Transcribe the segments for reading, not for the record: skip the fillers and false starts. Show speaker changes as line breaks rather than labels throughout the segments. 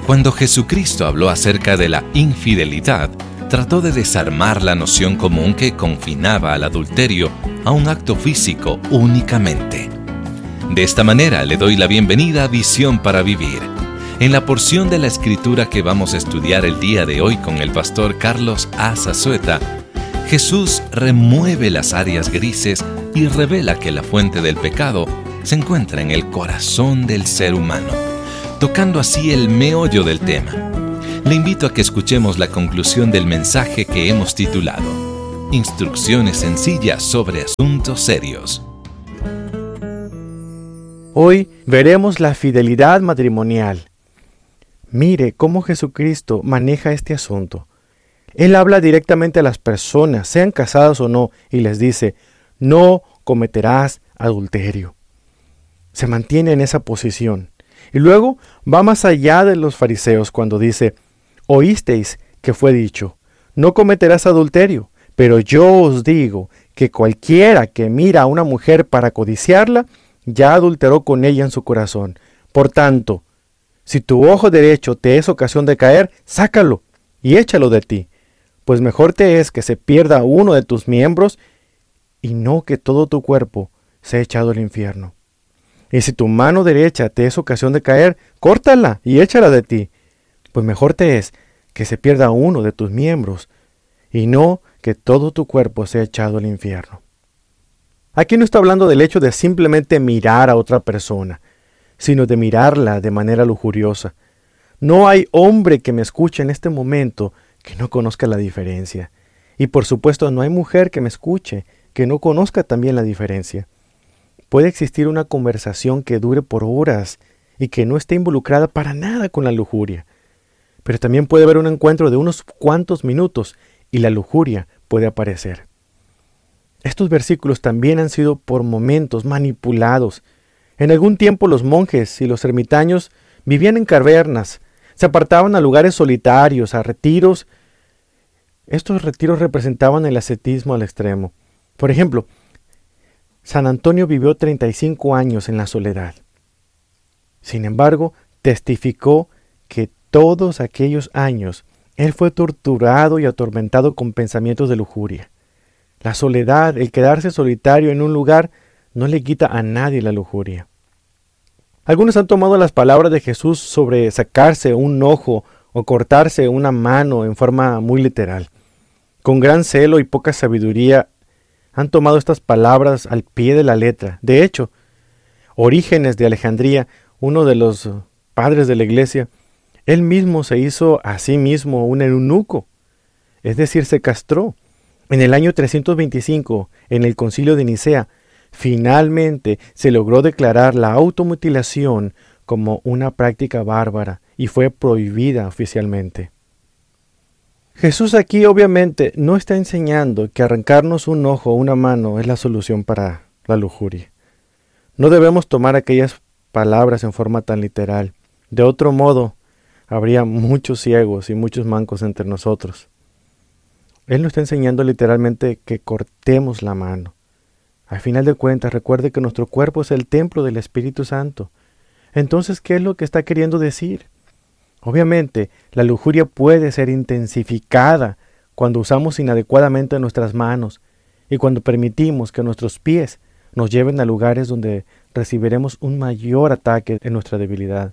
Cuando Jesucristo habló acerca de la infidelidad, trató de desarmar la noción común que confinaba al adulterio a un acto físico únicamente. De esta manera le doy la bienvenida a Visión para Vivir. En la porción de la Escritura que vamos a estudiar el día de hoy con el pastor Carlos A. Zazueta, Jesús remueve las áreas grises y revela que la fuente del pecado se encuentra en el corazón del ser humano, tocando así el meollo del tema. Le invito a que escuchemos la conclusión del mensaje que hemos titulado Instrucciones sencillas sobre asuntos serios.
Hoy veremos la fidelidad matrimonial. Mire cómo Jesucristo maneja este asunto. Él habla directamente a las personas, sean casadas o no, y les dice, no cometerás adulterio. Se mantiene en esa posición. Y luego va más allá de los fariseos cuando dice, oísteis que fue dicho, no cometerás adulterio, pero yo os digo que cualquiera que mira a una mujer para codiciarla, ya adulteró con ella en su corazón. Por tanto, si tu ojo derecho te es ocasión de caer, sácalo y échalo de ti, pues mejor te es que se pierda uno de tus miembros y no que todo tu cuerpo sea echado al infierno. Y si tu mano derecha te es ocasión de caer, córtala y échala de ti, pues mejor te es que se pierda uno de tus miembros y no que todo tu cuerpo sea echado al infierno. Aquí no está hablando del hecho de simplemente mirar a otra persona, sino de mirarla de manera lujuriosa. No hay hombre que me escuche en este momento que no conozca la diferencia. Y por supuesto no hay mujer que me escuche que no conozca también la diferencia. Puede existir una conversación que dure por horas y que no esté involucrada para nada con la lujuria. Pero también puede haber un encuentro de unos cuantos minutos y la lujuria puede aparecer. Estos versículos también han sido por momentos manipulados. En algún tiempo los monjes y los ermitaños vivían en cavernas, se apartaban a lugares solitarios, a retiros. Estos retiros representaban el ascetismo al extremo. Por ejemplo, San Antonio vivió 35 años en la soledad. Sin embargo, testificó que todos aquellos años él fue torturado y atormentado con pensamientos de lujuria. La soledad, el quedarse solitario en un lugar, no le quita a nadie la lujuria. Algunos han tomado las palabras de Jesús sobre sacarse un ojo o cortarse una mano en forma muy literal. Con gran celo y poca sabiduría han tomado estas palabras al pie de la letra. De hecho, Orígenes de Alejandría, uno de los padres de la iglesia, él mismo se hizo a sí mismo un eunuco, es decir, se castró. En el año 325, en el Concilio de Nicea, finalmente se logró declarar la automutilación como una práctica bárbara y fue prohibida oficialmente. Jesús aquí obviamente no está enseñando que arrancarnos un ojo o una mano es la solución para la lujuria. No debemos tomar aquellas palabras en forma tan literal. De otro modo, habría muchos ciegos y muchos mancos entre nosotros. Él nos está enseñando literalmente que cortemos la mano. Al final de cuentas, recuerde que nuestro cuerpo es el templo del Espíritu Santo. Entonces, ¿qué es lo que está queriendo decir? Obviamente, la lujuria puede ser intensificada cuando usamos inadecuadamente nuestras manos y cuando permitimos que nuestros pies nos lleven a lugares donde recibiremos un mayor ataque en nuestra debilidad.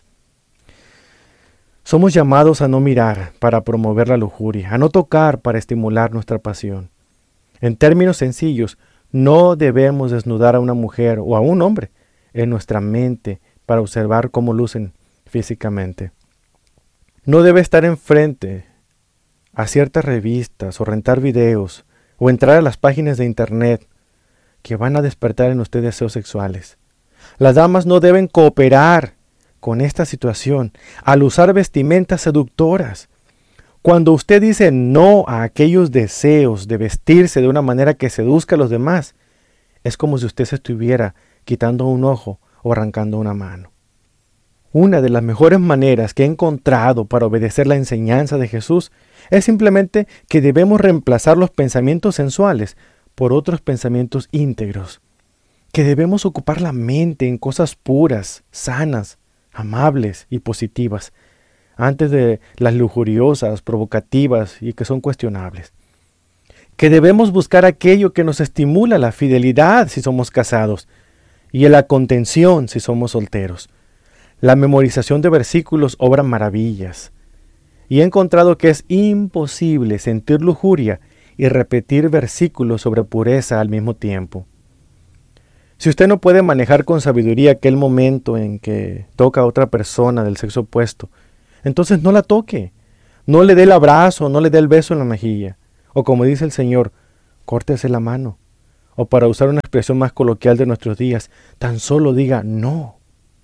Somos llamados a no mirar para promover la lujuria, a no tocar para estimular nuestra pasión. En términos sencillos, no debemos desnudar a una mujer o a un hombre en nuestra mente para observar cómo lucen físicamente. No debe estar enfrente a ciertas revistas o rentar videos o entrar a las páginas de internet que van a despertar en usted deseos sexuales. Las damas no deben cooperar con esta situación al usar vestimentas seductoras. Cuando usted dice no a aquellos deseos de vestirse de una manera que seduzca a los demás, es como si usted se estuviera quitando un ojo o arrancando una mano. Una de las mejores maneras que he encontrado para obedecer la enseñanza de Jesús es simplemente que debemos reemplazar los pensamientos sensuales por otros pensamientos íntegros, que debemos ocupar la mente en cosas puras, sanas, amables y positivas. antes de las lujuriosas, provocativas y que son cuestionables. Que debemos buscar aquello que nos estimula la fidelidad si somos casados y la contención si somos solteros. La memorización de versículos obra maravillas. Y he encontrado que es imposible sentir lujuria y repetir versículos sobre pureza al mismo tiempo. Si usted no puede manejar con sabiduría aquel momento en que toca a otra persona del sexo opuesto, entonces no la toque. No le dé el abrazo, no le dé el beso en la mejilla. O como dice el Señor, córtese la mano. O para usar una expresión más coloquial de nuestros días, tan solo diga no.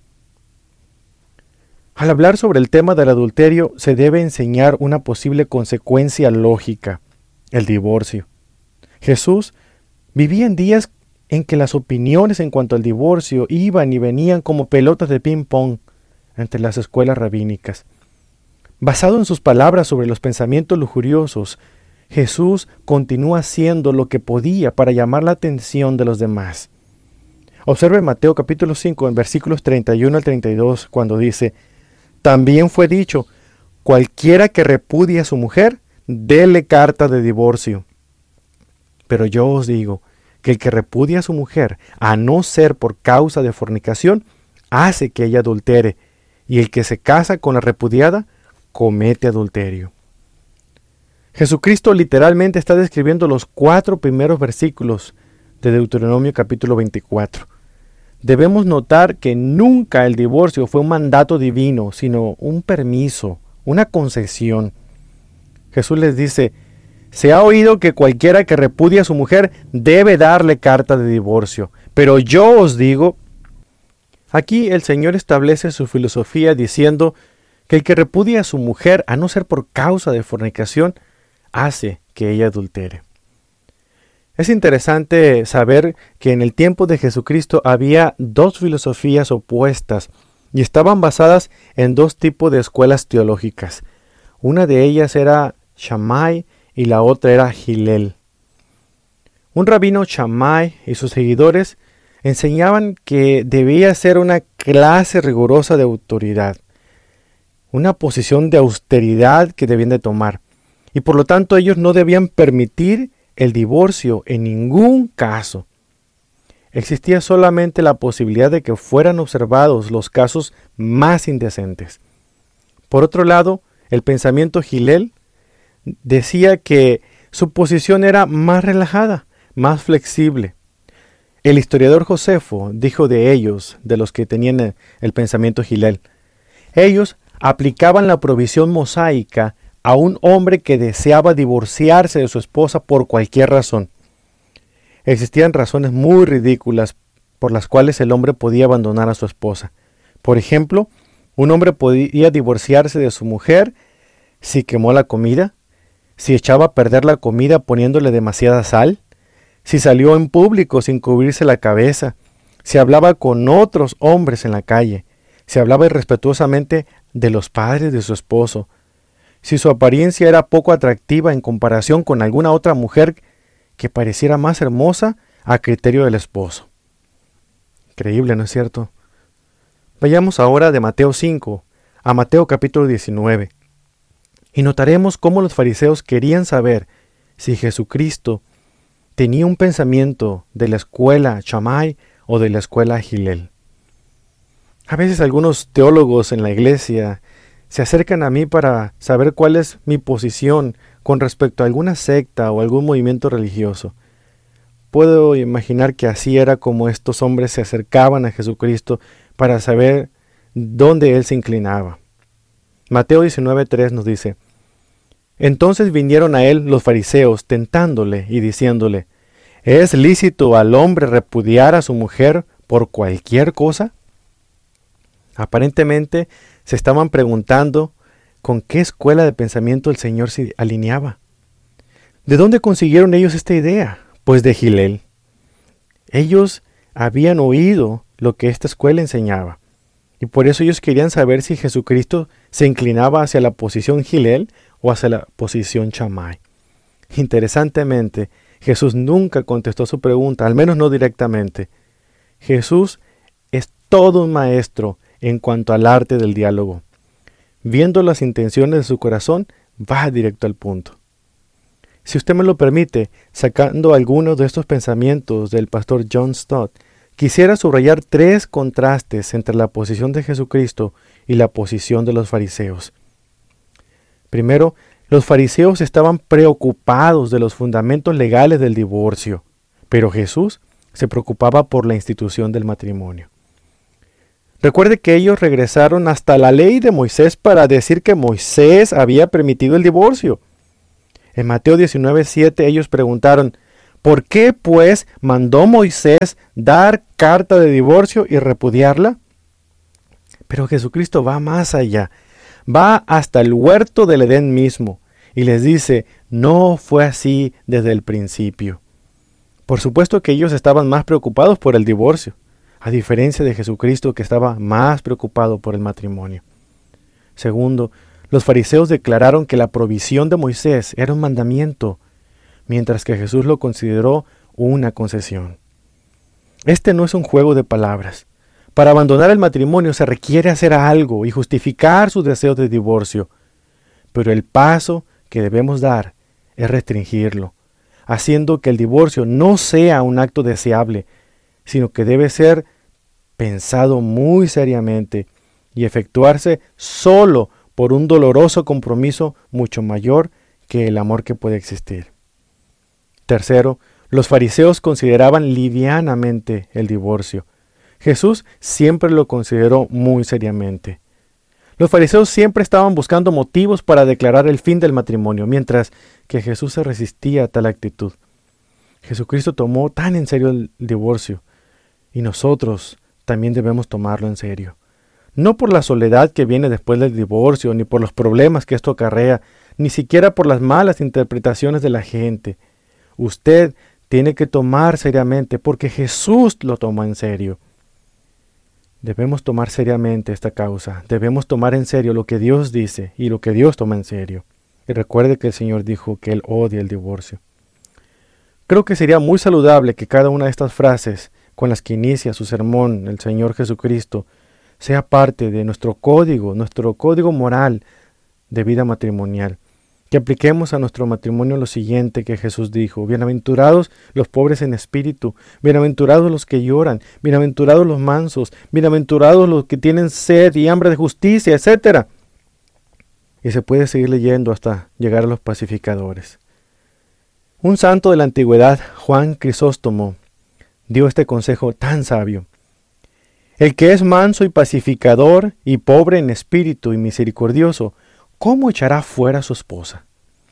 Al hablar sobre el tema del adulterio, se debe enseñar una posible consecuencia lógica, el divorcio. Jesús vivía en días en que las opiniones en cuanto al divorcio iban y venían como pelotas de ping-pong entre las escuelas rabínicas. Basado en sus palabras sobre los pensamientos lujuriosos, Jesús continúa haciendo lo que podía para llamar la atención de los demás. Observe Mateo capítulo 5 en versículos 31 al 32 cuando dice: también fue dicho, cualquiera que repudie a su mujer, déle carta de divorcio. Pero yo os digo que el que repudia a su mujer, a no ser por causa de fornicación, hace que ella adultere, y el que se casa con la repudiada, comete adulterio. Jesucristo literalmente está describiendo los 4 primeros versículos de Deuteronomio capítulo 24. Debemos notar que nunca el divorcio fue un mandato divino, sino un permiso, una concesión. Jesús les dice: se ha oído que cualquiera que repudia a su mujer debe darle carta de divorcio, pero yo os digo. Aquí el Señor establece su filosofía diciendo que el que repudia a su mujer, a no ser por causa de fornicación, hace que ella adultere. Es interesante saber que en el tiempo de Jesucristo había 2 filosofías opuestas y estaban basadas en 2 tipos de escuelas teológicas. Una de ellas era Shammai y la otra era Hillel. Un rabino Shammai y sus seguidores enseñaban que debía ser una clase rigurosa de autoridad, una posición de austeridad que debían de tomar, y por lo tanto ellos no debían permitir el divorcio en ningún caso. Existía solamente la posibilidad de que fueran observados los casos más indecentes. Por otro lado, el pensamiento Hillel decía que su posición era más relajada, más flexible. El historiador Josefo dijo de ellos, de los que tenían el pensamiento Hillel, ellos aplicaban la provisión mosaica a un hombre que deseaba divorciarse de su esposa por cualquier razón. Existían razones muy ridículas por las cuales el hombre podía abandonar a su esposa. Por ejemplo, un hombre podía divorciarse de su mujer si quemó la comida, si echaba a perder la comida poniéndole demasiada sal, si salió en público sin cubrirse la cabeza, si hablaba con otros hombres en la calle, si hablaba irrespetuosamente de los padres de su esposo, si su apariencia era poco atractiva en comparación con alguna otra mujer que pareciera más hermosa a criterio del esposo. Increíble, ¿no es cierto? Vayamos ahora de Mateo 5 a Mateo capítulo 19 y notaremos cómo los fariseos querían saber si Jesucristo tenía un pensamiento de la escuela Shammai o de la escuela Hillel. A veces algunos teólogos en la iglesia se acercan a mí para saber cuál es mi posición con respecto a alguna secta o algún movimiento religioso. Puedo imaginar que así era como estos hombres se acercaban a Jesucristo para saber dónde Él se inclinaba. Mateo 19:3 nos dice: entonces vinieron a Él los fariseos tentándole y diciéndole: ¿es lícito al hombre repudiar a su mujer por cualquier cosa? Aparentemente se estaban preguntando con qué escuela de pensamiento el Señor se alineaba. ¿De dónde consiguieron ellos esta idea? Pues de Hillel. Ellos habían oído lo que esta escuela enseñaba, y por eso ellos querían saber si Jesucristo se inclinaba hacia la posición Hillel o hacia la posición Shammai. Interesantemente, Jesús nunca contestó su pregunta, al menos no directamente. Jesús es todo un maestro en cuanto al arte del diálogo. viendo las intenciones de su corazón, va directo al punto. Si usted me lo permite, sacando algunos de estos pensamientos del pastor John Stott, quisiera subrayar 3 contrastes entre la posición de Jesucristo y la posición de los fariseos. Primero, los fariseos estaban preocupados de los fundamentos legales del divorcio, pero Jesús se preocupaba por la institución del matrimonio. Recuerde que ellos regresaron hasta la ley de Moisés para decir que Moisés había permitido el divorcio. En Mateo 19:7 ellos preguntaron, ¿por qué pues mandó Moisés dar carta de divorcio y repudiarla? Pero Jesucristo va más allá, va hasta el huerto del Edén mismo y les dice, no fue así desde el principio. Por supuesto que ellos estaban más preocupados por el divorcio, a diferencia de Jesucristo que estaba más preocupado por el matrimonio. Segundo, los fariseos declararon que la provisión de Moisés era un mandamiento, mientras que Jesús lo consideró una concesión. Este no es un juego de palabras. Para abandonar el matrimonio se requiere hacer algo y justificar sus deseos de divorcio, pero el paso que debemos dar es restringirlo, haciendo que el divorcio no sea un acto deseable, sino que debe ser pensado muy seriamente y efectuarse solo por un doloroso compromiso mucho mayor que el amor que puede existir. Tercero, los fariseos consideraban livianamente el divorcio. Jesús siempre lo consideró muy seriamente. Los fariseos siempre estaban buscando motivos para declarar el fin del matrimonio, mientras que Jesús se resistía a tal actitud. Jesucristo tomó tan en serio el divorcio, y nosotros también debemos tomarlo en serio. No por la soledad que viene después del divorcio, ni por los problemas que esto acarrea, ni siquiera por las malas interpretaciones de la gente. Usted tiene que tomar seriamente, porque Jesús lo tomó en serio. Debemos tomar seriamente esta causa. Debemos tomar en serio lo que Dios dice y lo que Dios toma en serio. Y recuerde que el Señor dijo que Él odia el divorcio. Creo que sería muy saludable que cada una de estas frases con las que inicia su sermón el Señor Jesucristo sea parte de nuestro código moral de vida matrimonial. Que apliquemos a nuestro matrimonio lo siguiente que Jesús dijo: bienaventurados los pobres en espíritu, bienaventurados los que lloran, bienaventurados los mansos, bienaventurados los que tienen sed y hambre de justicia, etc. Y se puede seguir leyendo hasta llegar a los pacificadores. Un santo de la antigüedad, Juan Crisóstomo, dio este consejo tan sabio: el que es manso y pacificador y pobre en espíritu y misericordioso, ¿cómo echará fuera a su esposa?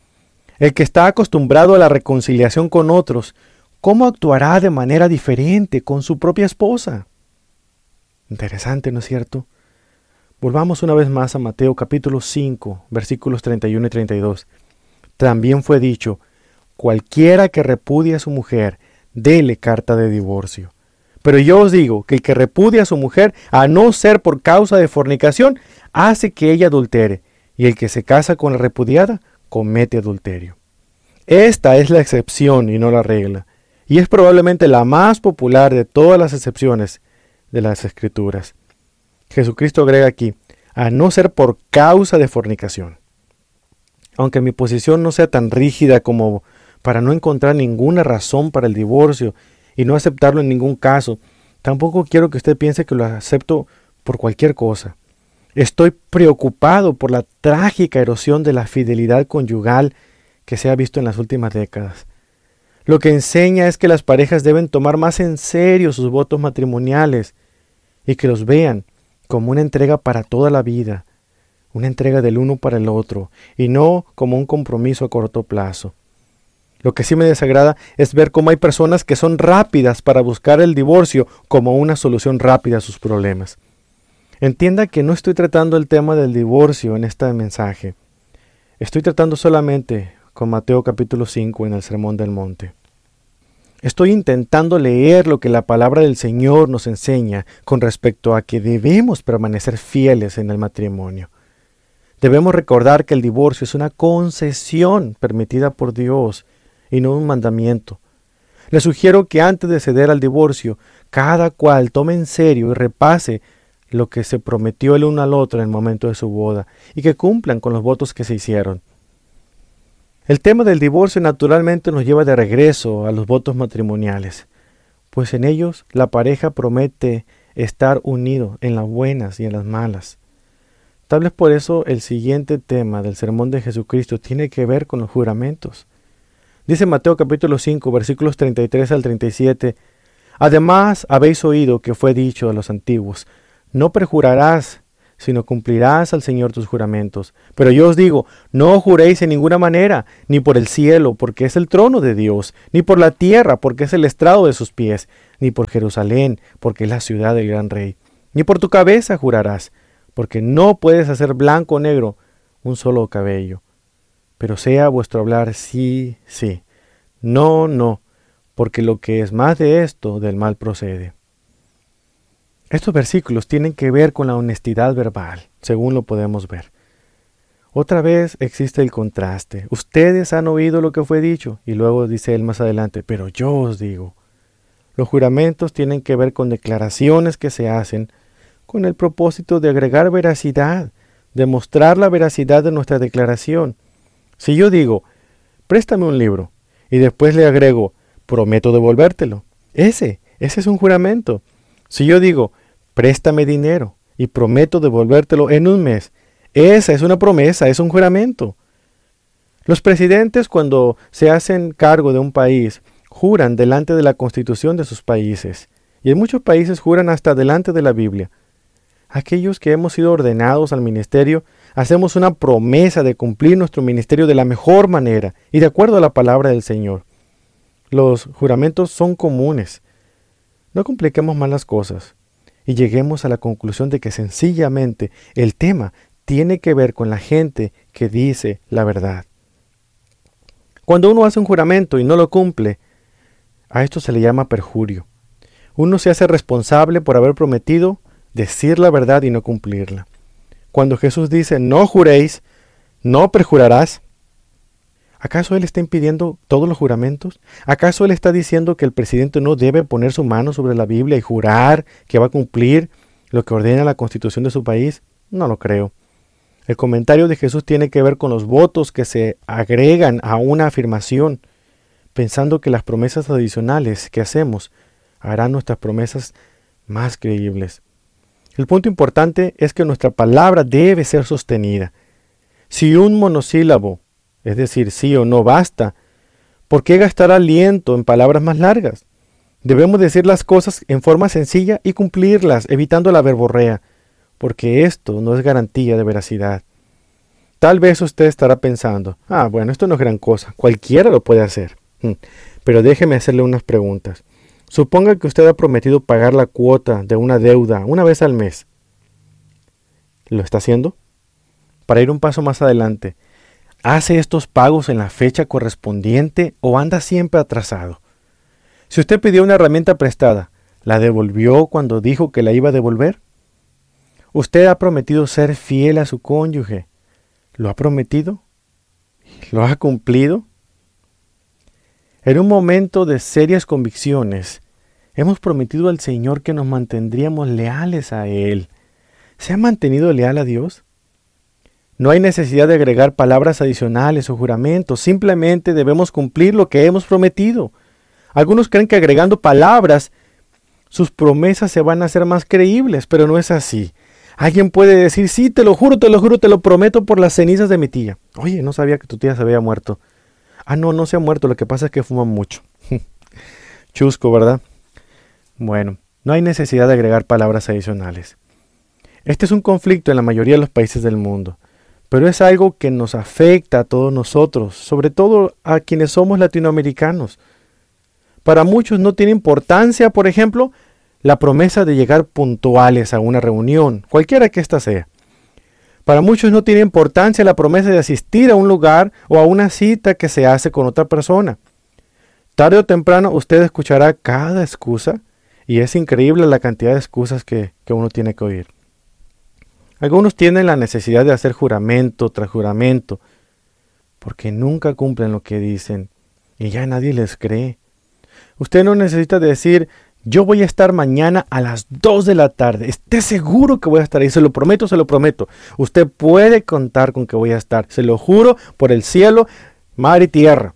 El que está acostumbrado a la reconciliación con otros, ¿cómo actuará de manera diferente con su propia esposa? Interesante, ¿no es cierto? Volvamos una vez más a Mateo capítulo 5, versículos 31 y 32. También fue dicho: cualquiera que repudie a su mujer, dele carta de divorcio. Pero yo os digo que el que repudia a su mujer, a no ser por causa de fornicación, hace que ella adultere, y el que se casa con la repudiada, comete adulterio. Esta es la excepción y no la regla, y es probablemente la más popular de todas las excepciones de las Escrituras. Jesucristo agrega aquí: a no ser por causa de fornicación. Aunque mi posición no sea tan rígida como para no encontrar ninguna razón para el divorcio y no aceptarlo en ningún caso, tampoco quiero que usted piense que lo acepto por cualquier cosa. Estoy preocupado por la trágica erosión de la fidelidad conyugal que se ha visto en las últimas décadas. Lo que enseña es que las parejas deben tomar más en serio sus votos matrimoniales y que los vean como una entrega para toda la vida, una entrega del uno para el otro y no como un compromiso a corto plazo. Lo que sí me desagrada es ver cómo hay personas que son rápidas para buscar el divorcio como una solución rápida a sus problemas. Entienda que no estoy tratando el tema del divorcio en este mensaje. Estoy tratando solamente con Mateo capítulo 5 en el Sermón del Monte. Estoy intentando leer lo que la palabra del Señor nos enseña con respecto a que debemos permanecer fieles en el matrimonio. Debemos recordar que el divorcio es una concesión permitida por Dios y no un mandamiento. Les sugiero que antes de ceder al divorcio, cada cual tome en serio y repase lo que se prometió el uno al otro en el momento de su boda y que cumplan con los votos que se hicieron. El tema del divorcio naturalmente nos lleva de regreso a los votos matrimoniales, pues en ellos la pareja promete estar unido en las buenas y en las malas. Tal vez por eso el siguiente tema del sermón de Jesucristo tiene que ver con los juramentos. Dice Mateo capítulo 5, versículos 33 al 37, además habéis oído que fue dicho a los antiguos, no perjurarás, sino cumplirás al Señor tus juramentos. Pero yo os digo, no juréis en ninguna manera, ni por el cielo, porque es el trono de Dios, ni por la tierra, porque es el estrado de sus pies, ni por Jerusalén, porque es la ciudad del gran rey. Ni por tu cabeza jurarás, porque no puedes hacer blanco o negro un solo cabello. Pero sea vuestro hablar sí, sí, no, no, porque lo que es más de esto, del mal procede. Estos versículos tienen que ver con la honestidad verbal, según lo podemos ver. Otra vez existe el contraste. Ustedes han oído lo que fue dicho, y luego dice él más adelante, pero yo os digo. Los juramentos tienen que ver con declaraciones que se hacen con el propósito de agregar veracidad, de mostrar la veracidad de nuestra declaración. Si yo digo, préstame un libro, y después le agrego, prometo devolvértelo, ese es un juramento. Si yo digo, préstame dinero y prometo devolvértelo en un mes, esa es una promesa, es un juramento. Los presidentes, cuando se hacen cargo de un país, juran delante de la constitución de sus países, y en muchos países juran hasta delante de la Biblia. Aquellos que hemos sido ordenados al ministerio, hacemos una promesa de cumplir nuestro ministerio de la mejor manera y de acuerdo a la palabra del Señor. Los juramentos son comunes. No compliquemos más las cosas y lleguemos a la conclusión de que sencillamente el tema tiene que ver con la gente que dice la verdad. Cuando uno hace un juramento y no lo cumple, a esto se le llama perjurio. Uno se hace responsable por haber prometido decir la verdad y no cumplirla. Cuando Jesús dice, no juréis, no perjurarás, ¿acaso Él está impidiendo todos los juramentos? ¿Acaso Él está diciendo que el presidente no debe poner su mano sobre la Biblia y jurar que va a cumplir lo que ordena la Constitución de su país? No lo creo. El comentario de Jesús tiene que ver con los votos que se agregan a una afirmación, pensando que las promesas adicionales que hacemos harán nuestras promesas más creíbles. El punto importante es que nuestra palabra debe ser sostenida. Si un monosílabo, es decir, sí o no, basta, ¿por qué gastar aliento en palabras más largas? Debemos decir las cosas en forma sencilla y cumplirlas, evitando la verborrea, porque esto no es garantía de veracidad. Tal vez usted estará pensando, bueno, esto no es gran cosa, cualquiera lo puede hacer. Pero déjeme hacerle unas preguntas. Suponga que usted ha prometido pagar la cuota de una deuda una vez al mes. ¿Lo está haciendo? Para ir un paso más adelante, ¿hace estos pagos en la fecha correspondiente o anda siempre atrasado? Si usted pidió una herramienta prestada, ¿la devolvió cuando dijo que la iba a devolver? Usted ha prometido ser fiel a su cónyuge. ¿Lo ha prometido? ¿Lo ha cumplido? En un momento de serias convicciones, hemos prometido al Señor que nos mantendríamos leales a Él. ¿Se ha mantenido leal a Dios? No hay necesidad de agregar palabras adicionales o juramentos, simplemente debemos cumplir lo que hemos prometido. Algunos creen que agregando palabras, sus promesas se van a hacer más creíbles, pero no es así. Alguien puede decir, sí, te lo juro, te lo prometo por las cenizas de mi tía. Oye, no sabía que tu tía se había muerto. No se ha muerto, lo que pasa es que fuma mucho. Chusco, ¿verdad? Bueno, no hay necesidad de agregar palabras adicionales. Este es un conflicto en la mayoría de los países del mundo, pero es algo que nos afecta a todos nosotros, sobre todo a quienes somos latinoamericanos. Para muchos no tiene importancia, por ejemplo, la promesa de llegar puntuales a una reunión, cualquiera que ésta sea. Para muchos no tiene importancia la promesa de asistir a un lugar o a una cita que se hace con otra persona. Tarde o temprano usted escuchará cada excusa y es increíble la cantidad de excusas que uno tiene que oír. Algunos tienen la necesidad de hacer juramento tras juramento porque nunca cumplen lo que dicen y ya nadie les cree. Usted no necesita decir, yo voy a estar mañana a las 2 de la tarde. Esté seguro que voy a estar ahí. Se lo prometo, se lo prometo. Usted puede contar con que voy a estar. Se lo juro por el cielo, mar y tierra.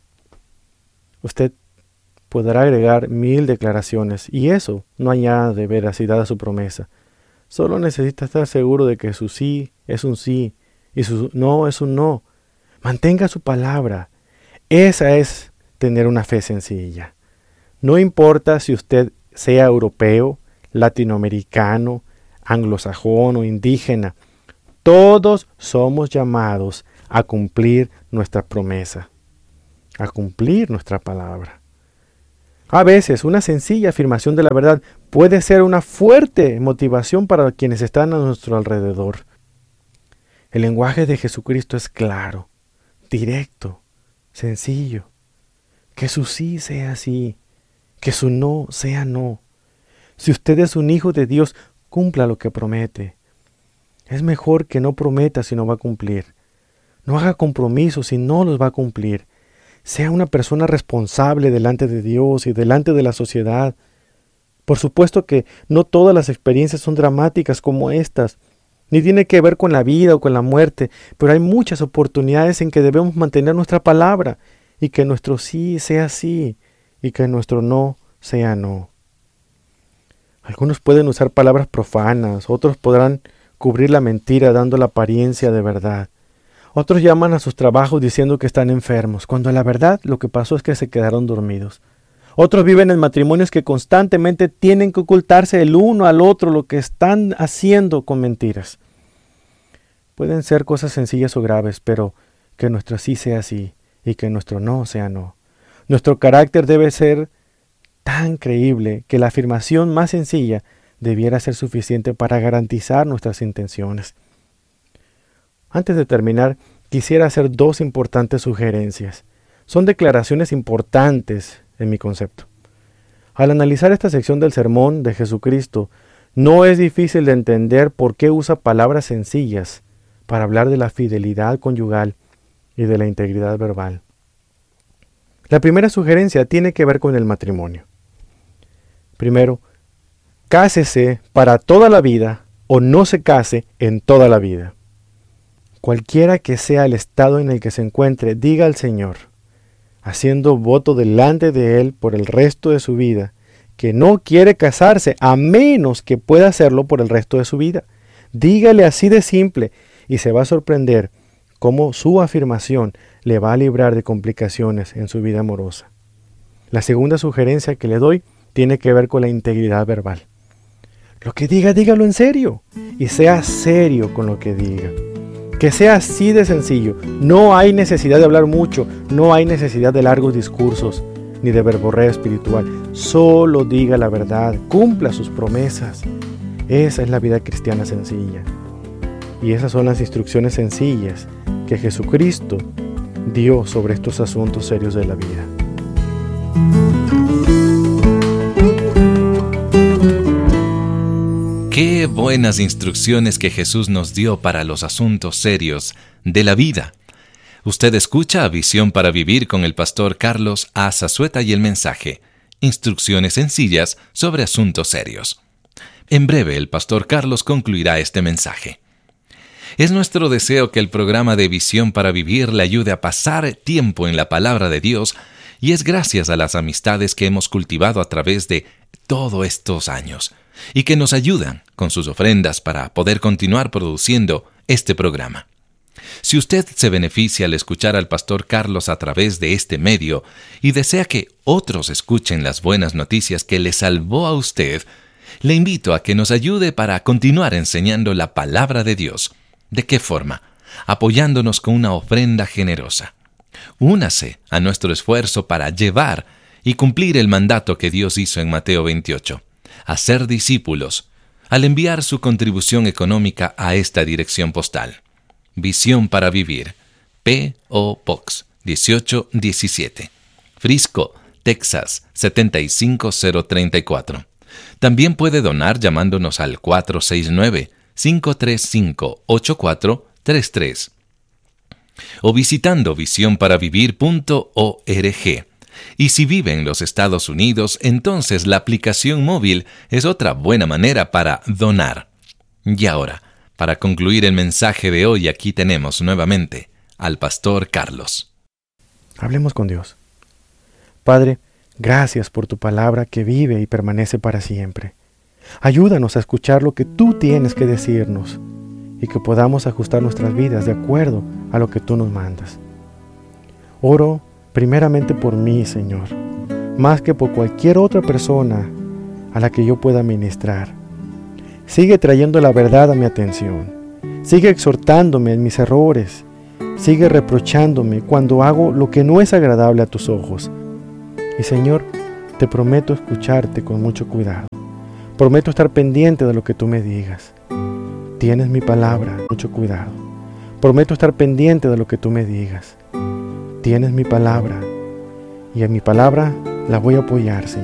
Usted podrá agregar 1000 declaraciones. Y eso no añade veracidad a su promesa. Solo necesita estar seguro de que su sí es un sí y su no es un no. Mantenga su palabra. Esa es tener una fe sencilla. No importa si usted sea europeo, latinoamericano, anglosajón o indígena, todos somos llamados a cumplir nuestra promesa, a cumplir nuestra palabra. A veces una sencilla afirmación de la verdad puede ser una fuerte motivación para quienes están a nuestro alrededor. El lenguaje de Jesucristo es claro, directo, sencillo. Que su sí sea sí, que su no sea no. Si usted es un hijo de Dios, cumpla lo que promete. Es mejor que no prometa si no va a cumplir. No haga compromisos si no los va a cumplir. Sea una persona responsable delante de Dios y delante de la sociedad. Por supuesto que no todas las experiencias son dramáticas como estas, ni tiene que ver con la vida o con la muerte, pero hay muchas oportunidades en que debemos mantener nuestra palabra y que nuestro sí sea sí y que nuestro no sea no. Algunos pueden usar palabras profanas, otros podrán cubrir la mentira dando la apariencia de verdad. Otros llaman a sus trabajos diciendo que están enfermos, cuando la verdad lo que pasó es que se quedaron dormidos. Otros viven en matrimonios que constantemente tienen que ocultarse el uno al otro lo que están haciendo con mentiras. Pueden ser cosas sencillas o graves, pero que nuestro sí sea sí y que nuestro no sea no. Nuestro carácter debe ser tan creíble que la afirmación más sencilla debiera ser suficiente para garantizar nuestras intenciones. Antes de terminar, quisiera hacer 2 importantes sugerencias. Son declaraciones importantes en mi concepto. Al analizar esta sección del sermón de Jesucristo, no es difícil de entender por qué usa palabras sencillas para hablar de la fidelidad conyugal y de la integridad verbal. La primera sugerencia tiene que ver con el matrimonio. Primero, cásese para toda la vida o no se case en toda la vida. Cualquiera que sea el estado en el que se encuentre, diga al Señor, haciendo voto delante de Él por el resto de su vida, que no quiere casarse a menos que pueda hacerlo por el resto de su vida. Dígale así de simple y se va a sorprender cómo su afirmación le va a librar de complicaciones en su vida amorosa. La segunda sugerencia que le doy tiene que ver con la integridad verbal. Lo que diga, dígalo en serio y sea serio con lo que diga. Que sea así de sencillo. No hay necesidad de hablar mucho, no hay necesidad de largos discursos, ni de verborrea espiritual. Solo diga la verdad, cumpla sus promesas. Esa es la vida cristiana sencilla. Y esas son las instrucciones sencillas que Jesucristo dio sobre estos asuntos serios de la vida.
Qué buenas instrucciones que Jesús nos dio para los asuntos serios de la vida. Usted escucha a Visión para Vivir con el pastor Carlos A. Zazueta y el mensaje, Instrucciones sencillas sobre asuntos serios. En breve el pastor Carlos concluirá este mensaje. Es nuestro deseo que el programa de Visión para Vivir le ayude a pasar tiempo en la palabra de Dios, y es gracias a las amistades que hemos cultivado a través de todos estos años y que nos ayudan con sus ofrendas para poder continuar produciendo este programa. Si usted se beneficia al escuchar al pastor Carlos a través de este medio y desea que otros escuchen las buenas noticias que le salvó a usted, le invito a que nos ayude para continuar enseñando la palabra de Dios. ¿De qué forma? Apoyándonos con una ofrenda generosa. Únase a nuestro esfuerzo para llevar y cumplir el mandato que Dios hizo en Mateo 28, hacer discípulos, al enviar su contribución económica a esta dirección postal. Visión para Vivir, P.O. Box 1817, Frisco, Texas 75034. También puede donar llamándonos al 469-535-8433 o visitando visionparavivir.org. Y si vive en los Estados Unidos, entonces la aplicación móvil es otra buena manera para donar. Y ahora, para concluir el mensaje de hoy, aquí tenemos nuevamente al pastor Carlos.
Hablemos con Dios. Padre, gracias por tu palabra que vive y permanece para siempre. Ayúdanos a escuchar lo que tú tienes que decirnos y que podamos ajustar nuestras vidas de acuerdo a lo que tú nos mandas. Oro primeramente por mí, Señor, más que por cualquier otra persona a la que yo pueda ministrar. Sigue trayendo la verdad a mi atención. Sigue exhortándome en mis errores. Sigue reprochándome cuando hago lo que no es agradable a tus ojos. Y Señor, te prometo escucharte con mucho cuidado. Prometo estar pendiente de lo que tú me digas. Tienes mi palabra, mucho cuidado. Prometo estar pendiente de lo que tú me digas. Tienes mi palabra, y en mi palabra la voy a apoyar, Señor.